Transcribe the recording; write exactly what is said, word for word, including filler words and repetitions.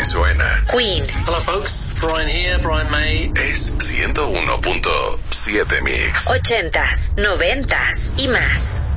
Así suena. Queen. Hello folks, Brian here, Brian May. Es ciento uno punto siete Mix. Ochentas, noventas y más.